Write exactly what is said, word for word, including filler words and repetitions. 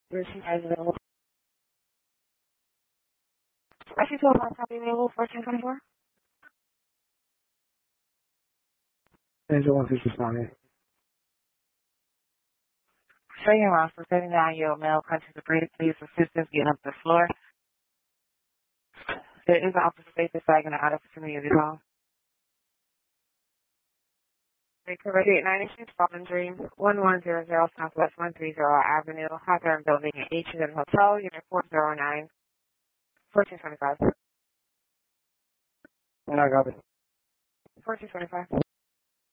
Where's she guys available? I see twelve months copy available, fourteen twenty-four. Angel one six responding. Second round for seventy-nine year old male conscious of great please assistance getting up the floor. There is an officer safety flag in the out opportunity of the call. Recovery eight ninety-six, Fallen Dream, one one zero zero, Southwest one three zero Avenue, Hawthorne Building, H and M Hotel, Unit four zero nine, fourteen twenty-five. And I got it. fourteen twenty-five.